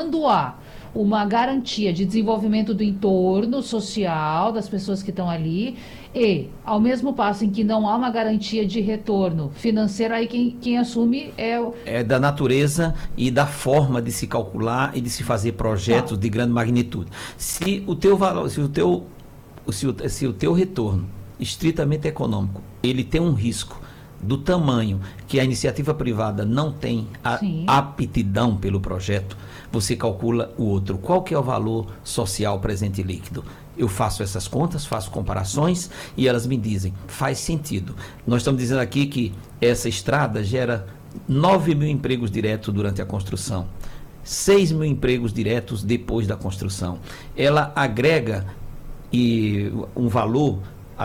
quando há uma garantia de desenvolvimento do entorno social das pessoas que estão ali e, ao mesmo passo em que não há uma garantia de retorno financeiro, aí quem assume é da natureza e da forma de se calcular e de se fazer projetos de grande magnitude. Se o teu valor, se o teu retorno estritamente econômico, ele tem um risco do tamanho que a iniciativa privada não tem a aptidão pelo projeto, você calcula o outro. Qual que é o valor social presente e líquido? Eu faço essas contas, faço comparações e elas me dizem, faz sentido. Nós estamos dizendo aqui que essa estrada gera 9 mil empregos diretos durante a construção, 6 mil empregos diretos depois da construção. Ela agrega um valor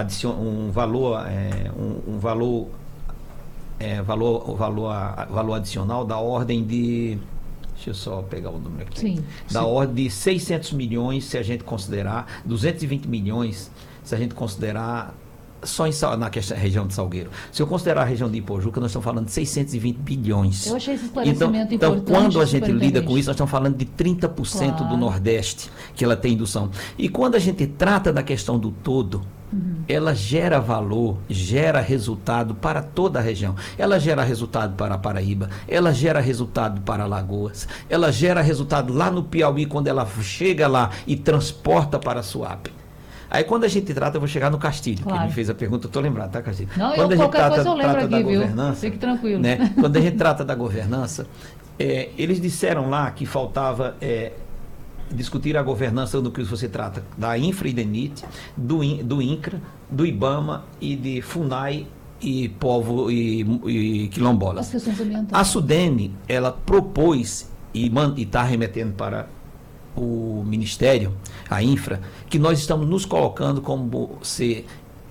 adicional da ordem de, deixa eu só pegar o número aqui, ordem de 600 milhões se a gente considerar, 220 milhões se a gente considerar só na região de Salgueiro. Se eu considerar a região de Ipojuca, nós estamos falando de 620 bilhões. Eu achei esse esclarecimento importante. Então, quando a gente lida com isso, nós estamos falando de 30% do Nordeste que ela tem indução. E quando a gente trata da questão do todo, ela gera valor, gera resultado para toda a região. Ela gera resultado para a Paraíba, ela gera resultado para Alagoas, ela gera resultado lá no Piauí, quando ela chega lá e transporta para a Suape. Aí quando a gente trata, eu vou chegar no Castilho, que me fez a pergunta, eu estou lembrado, tá, Castilho? Não, quando qualquer coisa eu lembro aqui, viu? Fique tranquilo. Né? Quando a gente trata da governança, eles disseram lá que faltava discutir a governança do que você trata da Infra e DENIT, do INCRA, do IBAMA e de FUNAI e povo e quilombolas. As questões ambientais. A SUDENE, ela propôs e está remetendo para o Ministério, a Infra, que nós estamos nos colocando como ser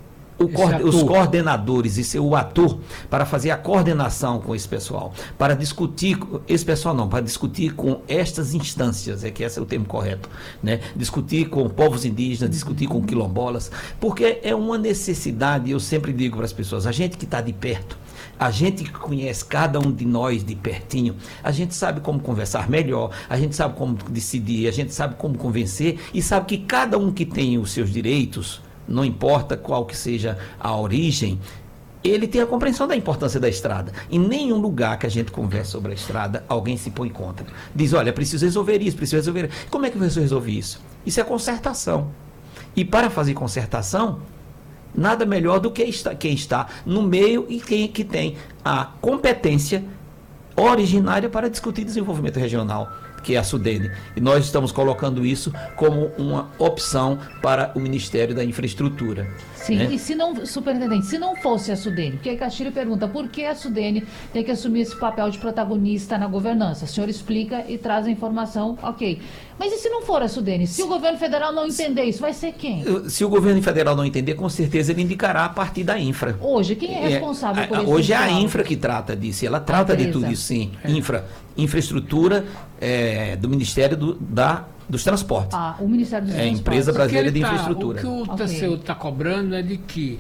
os coordenadores e ser o ator para fazer a coordenação com esse pessoal, para discutir, para discutir com estas instâncias, que esse é o termo correto, né? Discutir com povos indígenas, discutir com quilombolas, porque é uma necessidade, eu sempre digo para as pessoas, a gente que está de perto, a gente que conhece cada um de nós de pertinho, a gente sabe como conversar melhor, a gente sabe como decidir, a gente sabe como convencer e sabe que cada um que tem os seus direitos, não importa qual que seja a origem, ele tem a compreensão da importância da estrada. Em nenhum lugar que a gente conversa sobre a estrada, alguém se põe contra. Diz, olha, preciso resolver isso, preciso resolver isso. Como é que você resolve isso? Isso é concertação. E para fazer concertação, nada melhor do que quem está no meio e quem que tem a competência originária para discutir desenvolvimento regional, que é a SUDENE. E nós estamos colocando isso como uma opção para o Ministério da Infraestrutura. Sim, né? E se não, superintendente, se não fosse a SUDENE, porque aí Castilho pergunta por que a SUDENE tem que assumir esse papel de protagonista na governança? O senhor explica e traz a informação, ok. Mas e se não for a SUDENE? Se o governo federal não entender isso, vai ser quem? Se o governo federal não entender, com certeza ele indicará a partir da Infra. Hoje, quem é responsável por isso? Hoje é a Infra que trata disso, ela trata de tudo isso, sim. Infraestrutura do Ministério dos Transportes. O Ministério dos Transportes. Empresa Brasileira de Infraestrutura. O que o TCU está cobrando é de que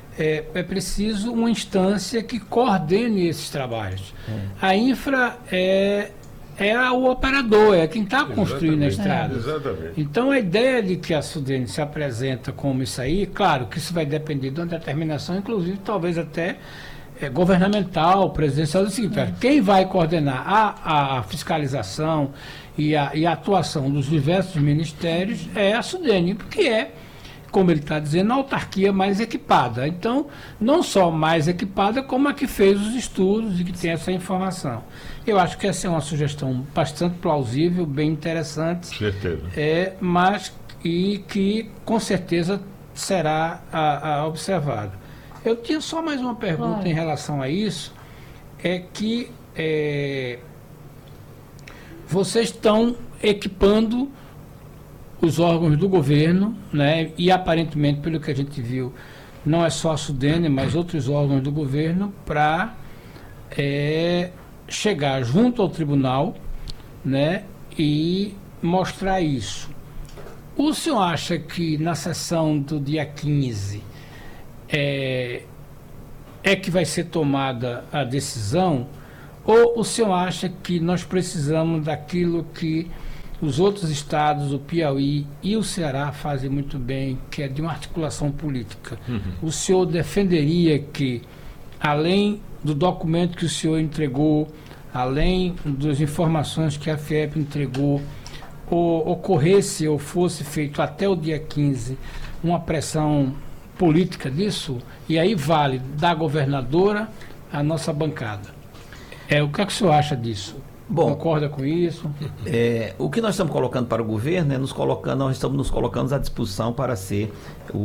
é preciso uma instância que coordene esses trabalhos. A Infra é o operador, é quem está construindo a estrada. Exatamente. Então a ideia de que a SUDENE se apresenta como isso aí, claro que isso vai depender de uma determinação, inclusive talvez até governamental, presidencial, do seguinte, quem vai coordenar a fiscalização e a atuação dos diversos ministérios é a SUDENE, porque é, como ele está dizendo, a autarquia mais equipada. Então, não só mais equipada, como a que fez os estudos e que tem essa informação. Eu acho que essa é uma sugestão bastante plausível, bem interessante. Certeza. Mas que, com certeza, será observada. Eu tinha só mais uma pergunta em relação a isso, que vocês estão equipando os órgãos do governo, né? E aparentemente, pelo que a gente viu, não é só a SUDENE, mas outros órgãos do governo, para chegar junto ao tribunal, né? E mostrar isso. O senhor acha que na sessão do dia 15 que vai ser tomada a decisão, ou o senhor acha que nós precisamos daquilo que os outros estados, o Piauí e o Ceará fazem muito bem, que é de uma articulação política. O senhor defenderia que, além do documento que o senhor entregou, além das informações que a FIEP entregou, ocorresse ou fosse feito até o dia 15 uma pressão política disso? E aí vale da governadora a nossa bancada. O que é que o senhor acha disso? Bom, concorda com isso? O que nós estamos colocando para o governo nós estamos nos colocando à disposição para ser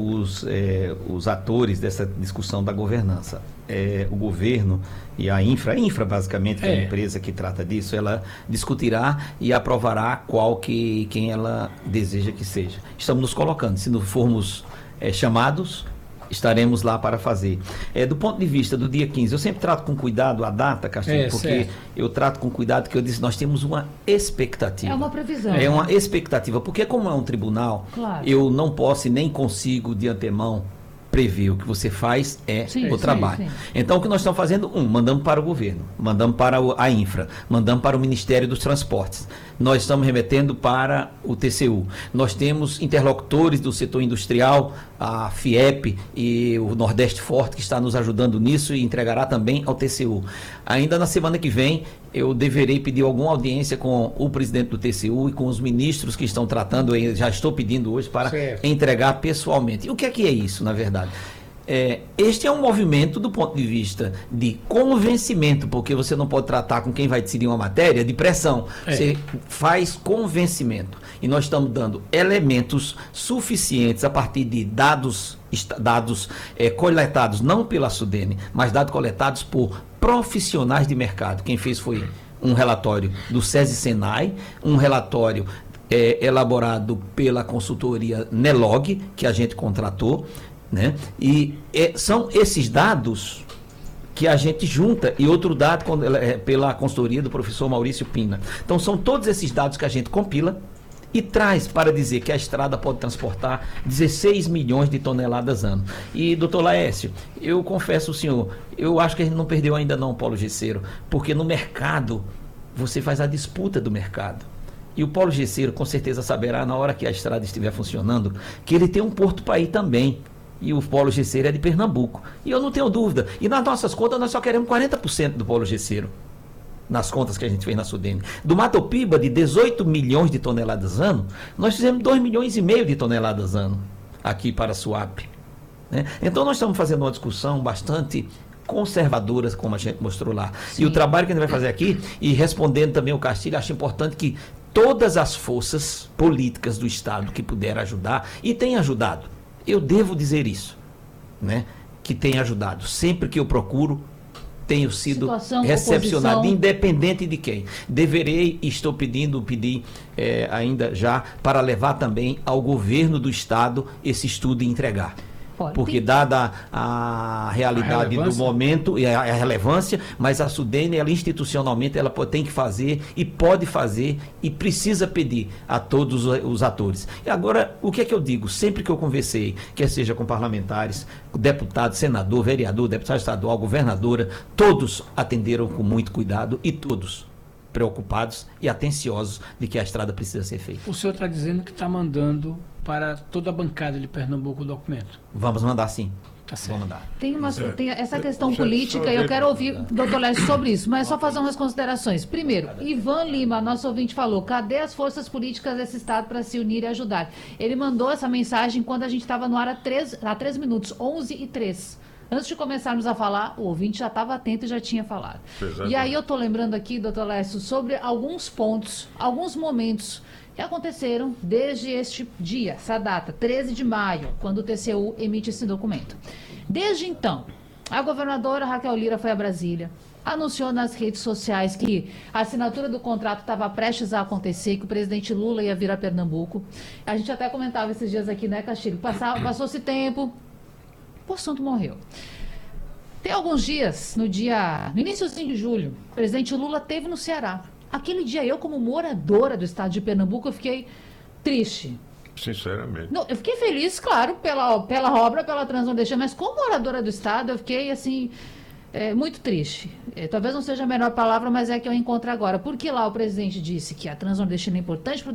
os atores dessa discussão da governança. O governo e a Infra basicamente, que é a empresa que trata disso, ela discutirá e aprovará quem ela deseja que seja. Estamos nos colocando, se não formos chamados, estaremos lá para fazer. Do ponto de vista do dia 15, eu sempre trato com cuidado a data, Castilho, porque certo. Eu trato com cuidado, que eu disse, nós temos uma expectativa. É uma previsão. É uma expectativa, porque como é um tribunal, claro. Eu não posso e nem consigo de antemão prever. O que você faz o trabalho. Sim. Então, o que nós estamos fazendo? Mandamos para o governo, mandamos para a Infra, mandamos para o Ministério dos Transportes. Nós estamos remetendo para o TCU. Nós temos interlocutores do setor industrial, a FIEP e o Nordeste Forte, que está nos ajudando nisso e entregará também ao TCU. Ainda na semana que vem, eu deverei pedir alguma audiência com o presidente do TCU e com os ministros que estão tratando, já estou pedindo hoje para entregar pessoalmente. E o que é isso, na verdade? Este é um movimento do ponto de vista de convencimento, porque você não pode tratar com quem vai decidir uma matéria de pressão. Você faz convencimento. E nós estamos dando elementos suficientes a partir de dados coletados, não pela SUDENE, mas dados coletados por profissionais de mercado. Quem fez foi um relatório do SESI Senai, um relatório elaborado pela consultoria Nelog, que a gente contratou, né? E são esses dados que a gente junta, e outro dado pela consultoria do professor Maurício Pina. Então são todos esses dados que a gente compila e traz para dizer que a estrada pode transportar 16 milhões de toneladas ano. E, doutor Laércio, eu confesso ao senhor, eu acho que a gente não perdeu ainda não, Paulo Gesseiro, porque no mercado você faz a disputa do mercado. E o Paulo Gesseiro com certeza saberá, na hora que a estrada estiver funcionando, que ele tem um porto para ir também. E o Polo Gesseiro é de Pernambuco. E eu não tenho dúvida. E nas nossas contas, nós só queremos 40% do Polo Gesseiro. Nas contas que a gente fez na SUDENE. Do Matopiba, de 18 milhões de toneladas ano, nós fizemos 2,5 milhões de toneladas ano aqui para a Suape. Né? Então, nós estamos fazendo uma discussão bastante conservadora, como a gente mostrou lá. Sim. E o trabalho que a gente vai fazer aqui, e respondendo também o Castilho, acho importante que todas as forças políticas do Estado que puderam ajudar, e têm ajudado, eu devo dizer isso, né? Que tem ajudado. Sempre que eu procuro, tenho sido recepcionado, independente de quem. Estou pedi ainda já para levar também ao governo do Estado esse estudo e entregar. Porque dada a realidade do momento e a relevância, mas a SUDENE, ela institucionalmente, ela tem que fazer e pode fazer e precisa pedir a todos os atores. E agora, o que é que eu digo? Sempre que eu conversei, quer seja com parlamentares, deputado, senador, vereador, deputado estadual, governadora, todos atenderam com muito cuidado e todos preocupados e atenciosos de que a estrada precisa ser feita. O senhor está dizendo que está mandando para toda a bancada de Pernambuco o documento? Vamos mandar sim. Tá certo. Vamos mandar. Tem essa questão política, eu quero ouvir o doutor Lécio sobre isso, mas só fazer umas considerações. Primeiro, Ivan Lima, nosso ouvinte, falou: cadê as forças políticas desse Estado para se unir e ajudar? Ele mandou essa mensagem quando a gente estava no ar há 3 minutos, 11h03. Antes de começarmos a falar, o ouvinte já estava atento e já tinha falado. Exatamente. E aí eu estou lembrando aqui, doutor Lécio, sobre alguns pontos, alguns momentos que aconteceram desde este dia, essa data, 13 de maio, quando o TCU emite esse documento. Desde então, a governadora Raquel Lira foi a Brasília, anunciou nas redes sociais que a assinatura do contrato estava prestes a acontecer, que o presidente Lula ia vir a Pernambuco. A gente até comentava esses dias aqui, né, Castilho? Passou-se tempo, o assunto morreu. Tem alguns dias, no iníciozinho de julho, o presidente Lula esteve no Ceará. Aquele dia, eu, como moradora do estado de Pernambuco, eu fiquei triste. Sinceramente. Não, eu fiquei feliz, claro, pela obra, pela Transnordestina, mas como moradora do estado, eu fiquei, assim, muito triste. Talvez não seja a melhor palavra, mas é a que eu encontro agora. Porque lá o presidente disse que a Transnordestina é importante para o